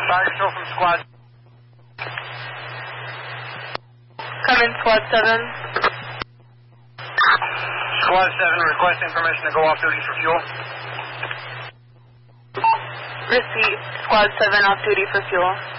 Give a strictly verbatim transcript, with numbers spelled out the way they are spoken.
Fire control from squad. Come in, squad seven. Squad seven requesting permission to go off duty for fuel. Receipt, squad seven off duty for fuel.